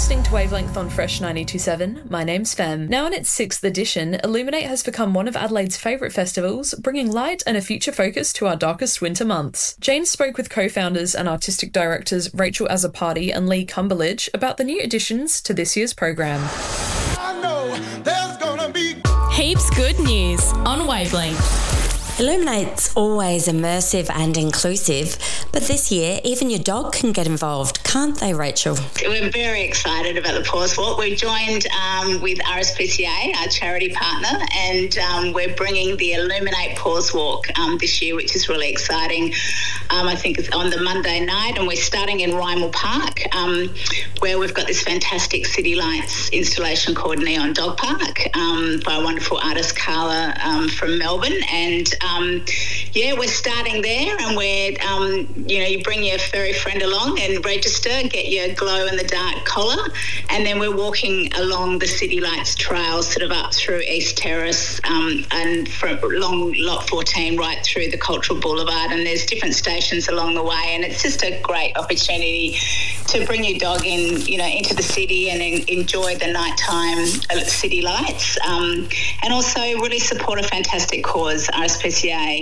listening to Wavelength on Fresh 92.7. My name's Fem. Now in its 6th edition, Illuminate has become one of Adelaide's favourite festivals, bringing light and a future focus to our darkest winter months. Jane spoke with co-founders and artistic directors Rachel Azzopardi and Lee Cumberledge about the new additions to this year's program. I know there's gonna be heaps good news on Wavelength. Illuminate's always immersive and inclusive, but this year even your dog can get involved, can't they, Rachel? We're very excited about the Paws Walk. We've joined with RSPCA, our charity partner, and we're bringing the Illuminate Paws Walk this year, which is really exciting. I think it's on the Monday night, and we're starting in Rymel Park, where we've got this fantastic city lights installation called Neon Dog Park by a wonderful artist, Carla, from Melbourne. And we're starting there, and we're, you bring your furry friend along and register, get your glow-in-the-dark collar, and then we're walking along the City Lights Trail sort of up through East Terrace and from along Lot 14 right through the Cultural Boulevard, and there's different stations along the way, and it's just a great opportunity to bring your dog in, into the city and enjoy the nighttime city lights, and also really support a fantastic cause, RSPCA,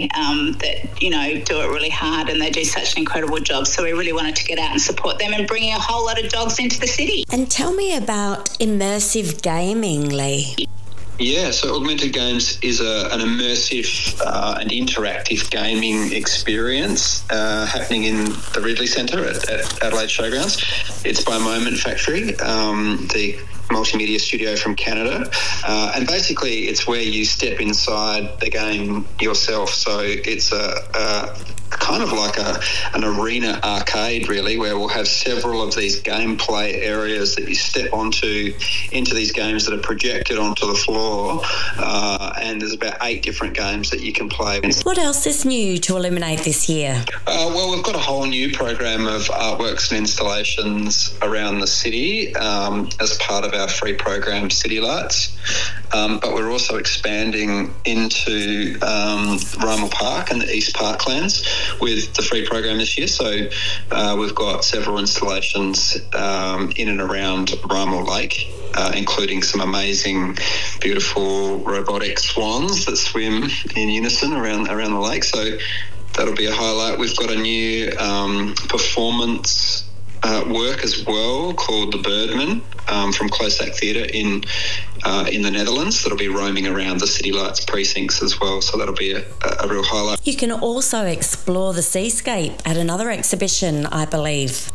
that, do it really hard, and they do such an incredible job. So we really wanted to get out and support them and bringing a whole lot of dogs into the city. And tell me about immersive gaming, Lee. Yeah, so Augmented Games is an immersive and interactive gaming experience happening in the Ridley Centre at Adelaide Showgrounds. It's by Moment Factory, the multimedia studio from Canada, and basically it's where you step inside the game yourself. So it's a kind of like an arena arcade, really, where we'll have several of these gameplay areas that you step into these games that are projected onto the floor, and there's about 8 different games that you can play. What else is new to Illuminate this year? Well, we've got a whole new program of artworks and installations around the city as part of our free program City Lights, but we're also expanding into Rymel Park and the East Parklands with the free program this year. So we've got several installations in and around Rymel Lake, including some amazing, beautiful robotic swans that swim in unison around the lake. So that'll be a highlight. We've got a new performance work as well called The Birdman from Closac Theatre in the Netherlands that'll be roaming around the City Lights precincts as well, so that'll be a real highlight. You can also explore the seascape at another exhibition, I believe.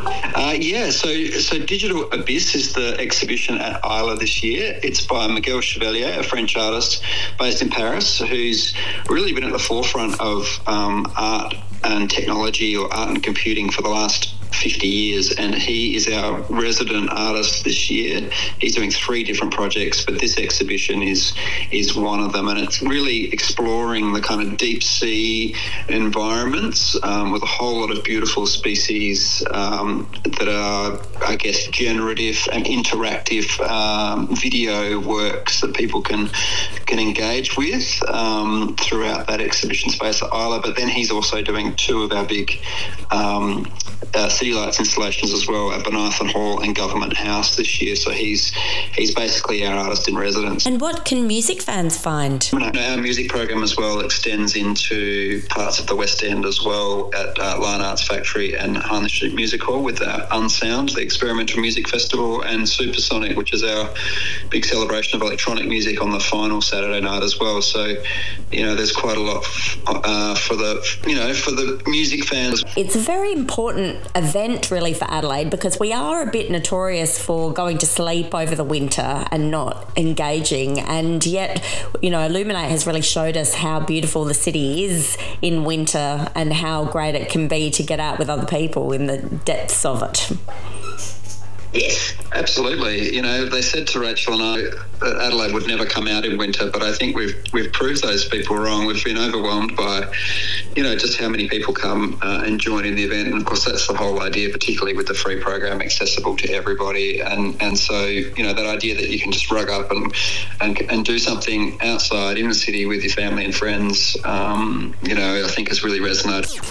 So Digital Abyss is the exhibition at Isla this year. It's by Miguel Chevalier, a French artist based in Paris, who's really been at the forefront of art and technology, or art and computing, for the last 50 years, and he is our resident artist this year. He's doing 3 different projects, but this exhibition is one of them, and it's really exploring the kind of deep sea environments with a whole lot of beautiful species that are, I guess, generative and interactive video works that people can engage with throughout that exhibition space at Isla. But then he's also doing 2 of our big City Lights installations as well at Benathan Hall and Government House this year. So he's basically our artist in residence. And what can music fans find? Our music program as well extends into parts of the West End as well at Line Arts Factory and Harley Street Music Hall with our Unsound, the Experimental Music Festival, and Supersonic, which is our big celebration of electronic music on the final Saturday night as well. So, there's quite a lot for the music fans. It's a very important event really for Adelaide, because we are a bit notorious for going to sleep over the winter and not engaging, and yet Illuminate has really showed us how beautiful the city is in winter and how great it can be to get out with other people in the depths of it. Yes. Absolutely. They said to Rachel and I that Adelaide would never come out in winter, but I think we've proved those people wrong. We've been overwhelmed by, just how many people come and join in the event. And, of course, that's the whole idea, particularly with the free program, accessible to everybody. And so, that idea that you can just rug up and do something outside in the city with your family and friends, I think has really resonated.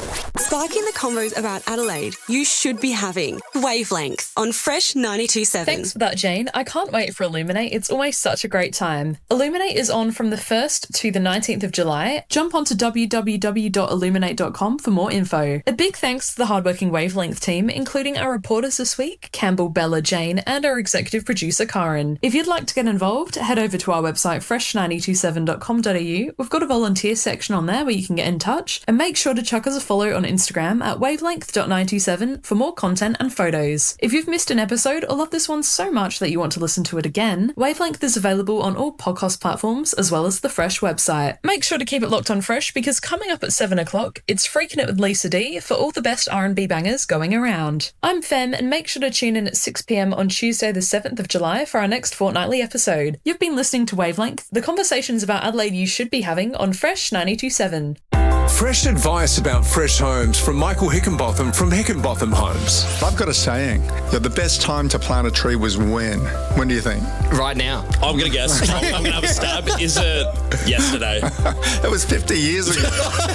Sparking the combos about Adelaide you should be having. Wavelength on Fresh 92.7. Thanks for that, Jane. I can't wait for Illuminate. It's always such a great time. Illuminate is on from the 1st to the 19th of July. Jump onto www.illuminate.com for more info. A big thanks to the hardworking Wavelength team, including our reporters this week, Campbell, Bella, Jane, and our executive producer, Karen. If you'd like to get involved, head over to our website, fresh927.com.au. We've got a volunteer section on there where you can get in touch, and make sure to chuck us a follow on Instagram at wavelength.927 for more content and photos. If you've missed an episode or love this one so much that you want to listen to it again, Wavelength is available on all podcast platforms as well as the Fresh website. Make sure to keep it locked on Fresh because coming up at 7 o'clock, it's Freaking It with Lisa D for all the best R&B bangers going around. I'm Fem, and make sure to tune in at 6 p.m. on Tuesday the 7th of July for our next fortnightly episode. You've been listening to Wavelength, the conversations about Adelaide you should be having on Fresh 92.7. Fresh advice about fresh homes from Michael Hickenbotham from Hickenbotham Homes. I've got a saying that the best time to plant a tree was when? When do you think? Right now. I'm going to guess. I'm going to have a stab. Is it yesterday? It was 50 years ago.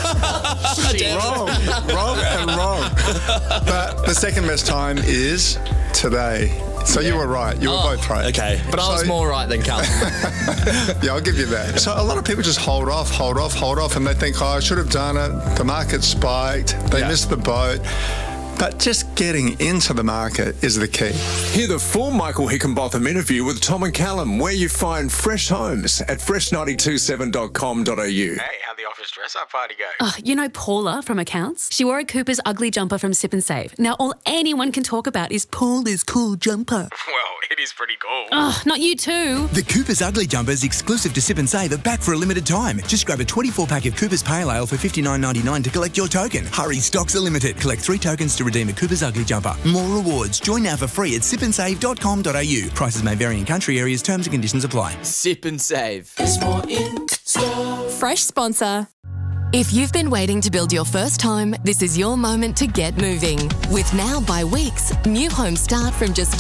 Wrong and wrong. But the second best time is today. So you were right. You were both right. Okay. But I was more right than Callum. Yeah, I'll give you that. So a lot of people just hold off, and they think, I should have done it. The market spiked. They missed the boat. But just getting into the market is the key. Hear the full Michael Hickenbotham interview with Tom and Callum, where you find fresh homes at fresh927.com.au. Hey, how'd the office dress-up party go? Oh, you know Paula from accounts? She wore a Cooper's ugly jumper from Sip and Save. Now all anyone can talk about is Paula's cool jumper. Well, it is pretty cool. Oh, not you too. The Cooper's ugly jumpers exclusive to Sip and Save are back for a limited time. Just grab a 24-pack of Cooper's Pale Ale for $59.99 to collect your token. Hurry, stocks are limited. Collect 3 tokens to redeem a Cooper's ugly jumper. More rewards. Join now for free at sipandsave.com.au. Prices may vary in country areas. Terms and conditions apply. Sip and Save. There's more in store. Fresh sponsor. If you've been waiting to build your first home, this is your moment to get moving. With Now by Weeks, new homes start from just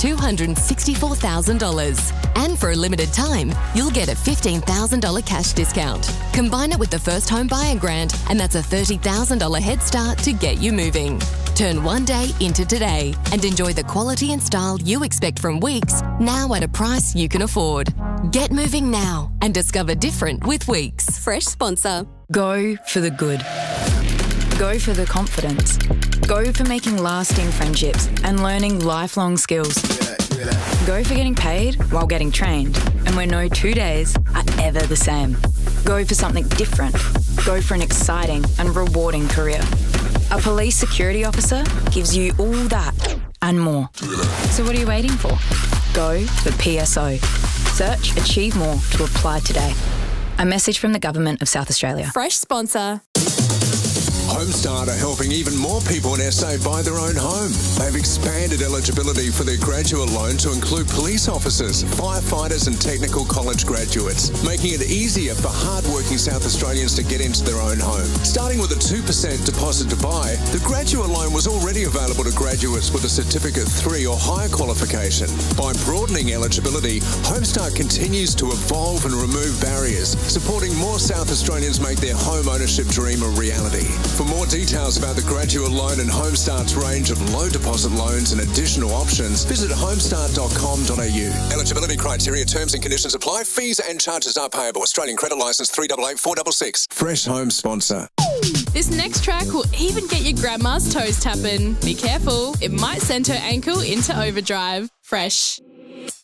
$264,000. And for a limited time, you'll get a $15,000 cash discount. Combine it with the First Home Buyer Grant, and that's a $30,000 head start to get you moving. Turn one day into today and enjoy the quality and style you expect from Weeks, now at a price you can afford. Get moving now and discover different with Weeks. Fresh sponsor. Go for the good. Go for the confidence. Go for making lasting friendships and learning lifelong skills. Go for getting paid while getting trained and where no 2 days are ever the same. Go for something different. Go for an exciting and rewarding career. A police security officer gives you all that and more. So what are you waiting for? Go for PSO. Search Achieve More to apply today. A message from the Government of South Australia. Fresh sponsor. Homestart are helping even more people in SA buy their own home. They've expanded eligibility for their graduate loan to include police officers, firefighters and technical college graduates, making it easier for hard-working South Australians to get into their own home. Starting with a 2% deposit to buy, the graduate loan was already available to graduates with a Certificate 3 or higher qualification. By broadening eligibility, Homestart continues to evolve and remove barriers, supporting more South Australians make their home ownership dream a reality. For more details about the graduate loan and Homestart's range of low deposit loans and additional options, visit homestart.com.au. Eligibility criteria, terms and conditions apply. Fees and charges are payable. Australian credit licence 388466. Fresh Home sponsor. This next track will even get your grandma's toes tapping. Be careful, it might send her ankle into overdrive. Fresh.